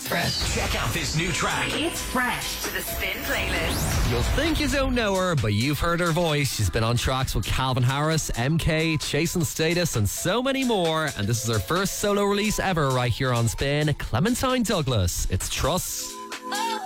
Fresh. Check out this new track. It's fresh to the Spin playlist. You'll think you don't know her, but you've heard her voice. She's been on tracks with Calvin Harris, MK, Chasing Status, and so many more. And this is her first solo release ever right here on Spin. Clementine Douglas. It's Trust.